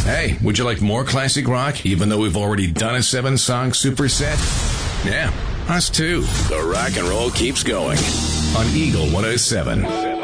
Hey, would you like more classic rock, even though we've already done a 7-song superset? Yeah, us too. The rock and roll keeps going on Eagle 107.